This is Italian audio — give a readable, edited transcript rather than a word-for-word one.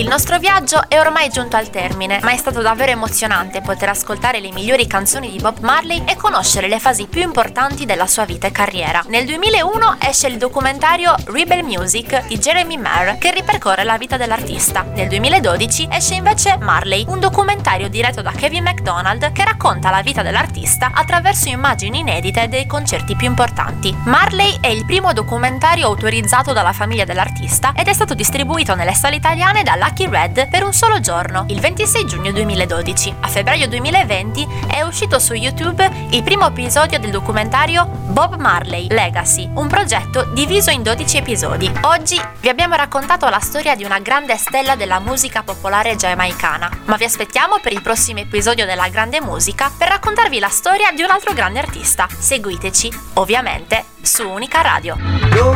Il nostro viaggio è ormai giunto al termine, ma è stato davvero emozionante poter ascoltare le migliori canzoni di Bob Marley e conoscere le fasi più importanti della sua vita e carriera. Nel 2001 esce il documentario Rebel Music di Jeremy Marr, che ripercorre la vita dell'artista. Nel 2012 esce invece Marley, un documentario diretto da Kevin MacDonald che racconta la vita dell'artista attraverso immagini inedite dei concerti più importanti. Marley è il primo documentario autorizzato dalla famiglia dell'artista ed è stato distribuito nelle sale italiane da Lucky Red per un solo giorno, il 26 giugno 2012. A febbraio 2020 è uscito su YouTube il primo episodio del documentario Bob Marley Legacy, un progetto diviso in 12 episodi. Oggi vi abbiamo raccontato la storia di una grande stella della musica popolare giamaicana, ma vi aspettiamo per il prossimo episodio della Grande Musica per raccontarvi la storia di un altro grande artista. Seguiteci, ovviamente, su Unica Radio.